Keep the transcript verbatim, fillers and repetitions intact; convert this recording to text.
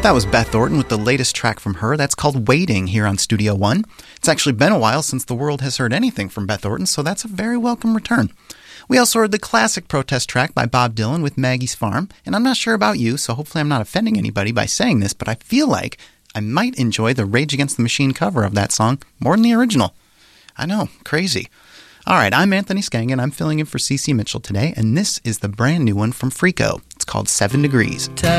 That was Beth Orton with the latest track from her. That's called Waiting here on Studio One. It's actually been a while since the world has heard anything from Beth Orton, so that's a very welcome return. We also heard the classic protest track by Bob Dylan with Maggie's Farm, and I'm not sure about you, so hopefully I'm not offending anybody by saying this, but I feel like I might enjoy the Rage Against the Machine cover of that song more than the original. I know, crazy. All right, I'm Anthony Skangen. I'm filling in for C C Mitchell today, and this is the brand new one from Freako. It's called Seven Degrees.